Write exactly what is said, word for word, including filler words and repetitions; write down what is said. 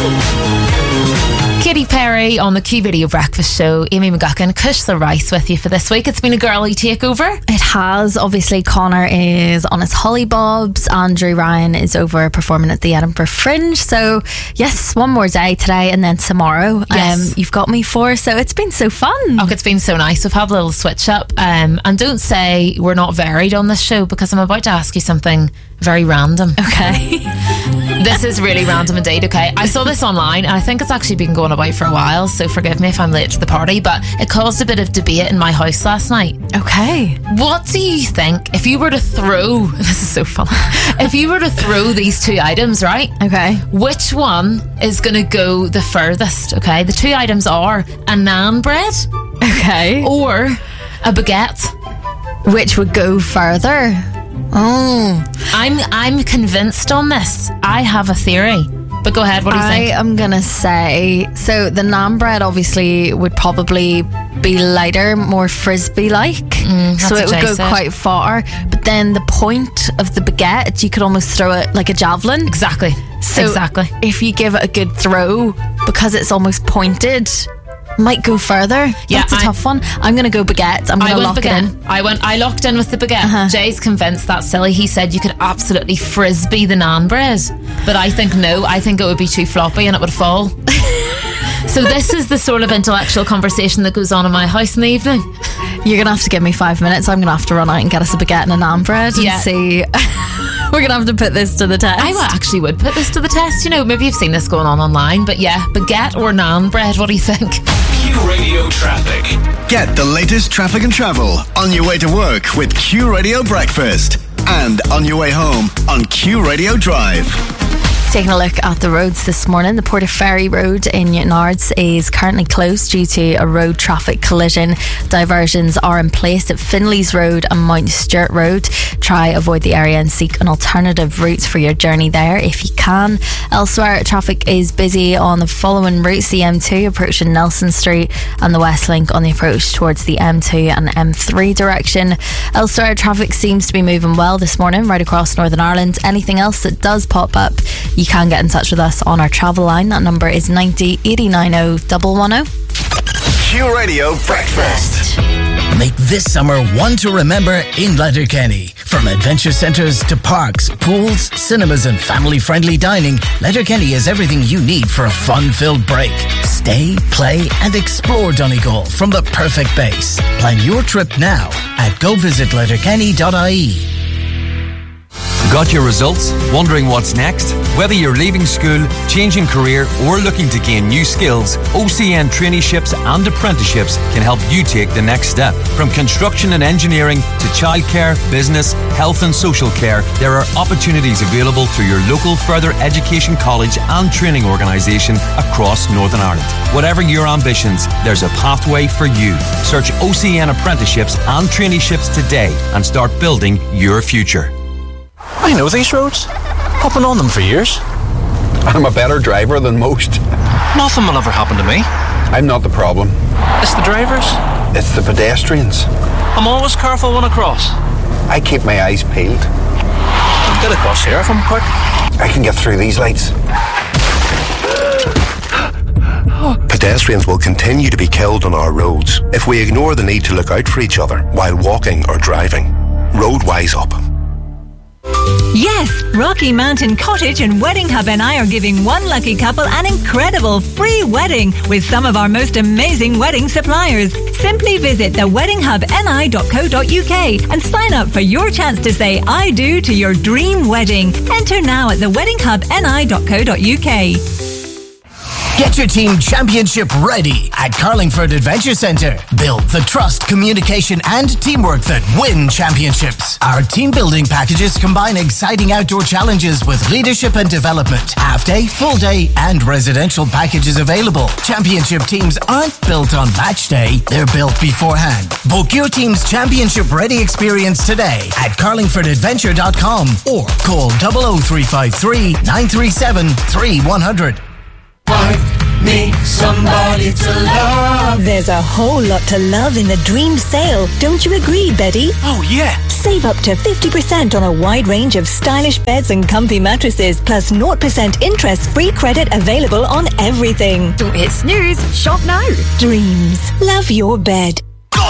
Katy Perry on the Q Radio Breakfast Show. Amy McGuckin, Kush the Rice with you for this week. It's been a girly takeover. It has. Obviously, Connor is on his hollybobs. Andrew Ryan is over performing at the Edinburgh Fringe. So, yes, one more day today and then tomorrow. Yes. Um, you've got me for. So, it's been so fun. Oh, it's been so nice. We've had a little switch up. Um, and don't say we're not varied on this show, because I'm about to ask you something very random. Okay. This is really random indeed, okay? I saw this online and I think it's actually been going about for a while, so forgive me if I'm late to the party, but it caused a bit of debate in my house last night. Okay. What do you think if you were to throw, this is so funny, if you were to throw these two items, right? Okay. Which one is going to go the furthest, okay? The two items are a naan bread. Okay. Or a baguette. Which would go further? Oh. I'm I'm convinced on this. I have a theory. But go ahead, what do you I think? am going to say, so the naan bread obviously would probably be lighter, more frisbee-like. Mm, so that's it would what go Jay said. quite far. But then the point of the baguette, you could almost throw it like a javelin. Exactly. So exactly. if you give it a good throw, because it's almost pointed, might go further. Yeah, That's a I- tough one. I'm going to go baguette. I'm going I to went lock baguette. it in. I went. I locked in with the baguette. Uh-huh. Jay's convinced that's silly. He said you could absolutely frisbee the naan bread, but I think no. I think it would be too floppy and it would fall. So this is the sort of intellectual conversation that goes on in my house in the evening. You're going to have to give me five minutes. I'm going to have to run out and get us a baguette and a naan bread and Yeah. see. We're going to have to put this to the test. I actually would put this to the test. You know, maybe you've seen this going on online, but yeah, baguette or naan bread. What do you think? Q Radio Traffic. Get the latest traffic and travel on your way to work with Q Radio Breakfast and on your way home on Q Radio Drive. Taking a look at the roads this morning, the Portaferry Road in Newtonards is currently closed due to a road traffic collision. Diversions are in place at Finley's Road and Mount Stewart Road. Try avoid the area and seek an alternative route for your journey there if you can. Elsewhere, traffic is busy on the following routes: the M two approaching Nelson Street and the West Link on the approach towards the M two and M three direction. Elsewhere, traffic seems to be moving well this morning right across Northern Ireland. Anything else that does pop up, you can get in touch with us on our travel line. That number is ninety eighty ninety one ten. Q Radio Breakfast. Make this summer one to remember in Letterkenny. From adventure centres to parks, pools, cinemas and family-friendly dining, Letterkenny has everything you need for a fun-filled break. Stay, play and explore Donegal from the perfect base. Plan your trip now at go visit letterkenny dot I E. Got your results? Wondering what's next? Whether you're leaving school, changing career or looking to gain new skills, O C N traineeships and apprenticeships can help you take the next step. From construction and engineering to childcare, business, health and social care, there are opportunities available through your local further education college and training organisation across Northern Ireland. Whatever your ambitions, there's a pathway for you. Search O C N apprenticeships and traineeships today and start building your future. I know these roads. I've been on them for years. I'm a better driver than most. Nothing will ever happen to me. I'm not the problem. It's the drivers. It's the pedestrians. I'm always careful when I cross. I keep my eyes peeled. I'll get across here if I'm quick. I can get through these lights. Pedestrians will continue to be killed on our roads if we ignore the need to look out for each other while walking or driving. Roadwise Up. Yes, Rocky Mountain Cottage and Wedding Hub and I are giving one lucky couple an incredible free wedding with some of our most amazing wedding suppliers. Simply visit the wedding hub n i dot co dot u k and sign up for your chance to say I do to your dream wedding. Enter now at the wedding hub n i dot co dot u k. Get your team championship ready at Carlingford Adventure Centre. Build the trust, communication and teamwork that win championships. Our team building packages combine exciting outdoor challenges with leadership and development. Half day, full day and residential packages available. Championship teams aren't built on match day, they're built beforehand. Book your team's championship ready experience today at carlingford adventure dot com or call oh oh three five three, nine three seven, three one zero zero. me somebody to love. There's a whole lot to love in the Dream Sale. Don't you agree, Betty? Oh, yeah. Save up to fifty percent on a wide range of stylish beds and comfy mattresses, plus zero percent interest-free credit available on everything. Don't hit snooze. Shop now. Dreams. Love your bed.